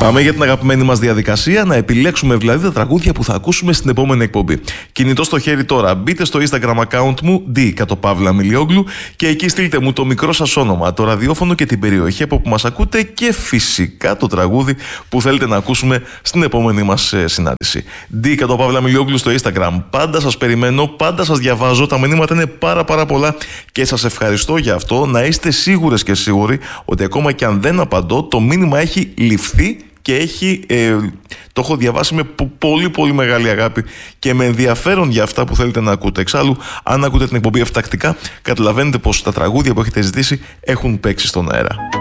Πάμε για την αγαπημένη μας διαδικασία, να επιλέξουμε δηλαδή τα τραγούδια που θα ακούσουμε στην επόμενη εκπομπή. Κινητό στο χέρι τώρα, μπείτε στο Instagram account μου, D_Milioglou, και εκεί στείλτε μου το μικρό σας όνομα, το ραδιόφωνο και την περιοχή από που μας ακούτε και φυσικά το τραγούδι που θέλετε να ακούσουμε στην επόμενη μας συνάντηση. D_Milioglou στο Instagram. Πάντα σας περιμένω, πάντα σας διαβάζω, τα μηνύματα είναι πάρα πολλά και σας ευχαριστώ για αυτό. Να είστε σίγουρες και σίγουροι ότι ακόμα και αν δεν απαντώ, το μήνυμα έχει ληφθεί και το έχω διαβάσει με πολύ μεγάλη αγάπη και με ενδιαφέρον για αυτά που θέλετε να ακούτε. Εξάλλου, αν ακούτε την εκπομπή εφτακτικά, καταλαβαίνετε πως τα τραγούδια που έχετε ζητήσει έχουν παίξει στον αέρα.